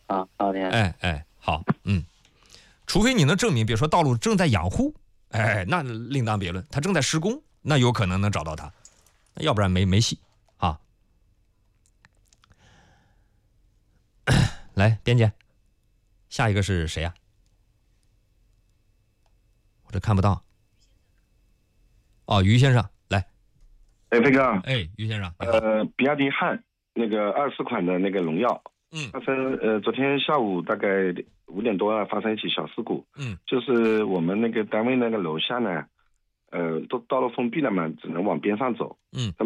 好的。 好，除非你能证明，比如说道路正在养护，那另当别论，他正在施工，那有可能能找到他，要不然没戏啊。来，边姐，下一个是谁呀？我这看不到。哦，于先生，来。 飞哥。 于先生。 比亚迪汉那个24款的那个荣耀，发生昨天下午大概5点多发生一起小事故。就是我们那个单位那个楼下呢，都道路封闭了嘛，只能往边上走。那